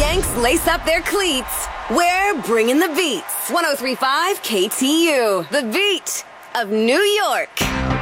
Spanx lace up their cleats. We're bringing the beats. 103.5 KTU, the beat of New York.